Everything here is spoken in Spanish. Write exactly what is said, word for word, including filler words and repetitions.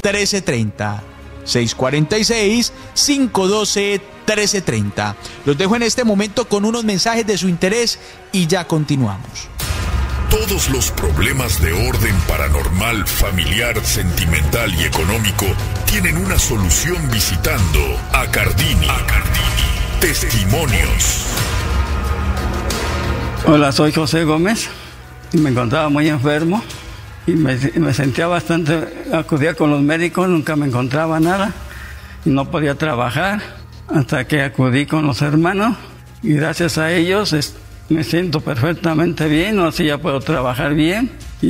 trece treinta. seis cuatro seis, cinco uno dos, trece treinta. Los dejo en este momento con unos mensajes de su interés y ya continuamos. Todos los problemas de orden paranormal, familiar, sentimental y económico tienen una solución visitando a Cardini. A Cardini. Testimonios. Hola, soy José Gómez y me encontraba muy enfermo y me, me sentía bastante, acudía con los médicos, nunca me encontraba nada y no podía trabajar hasta que acudí con los hermanos y gracias a ellos es, me siento perfectamente bien, así ya puedo trabajar bien.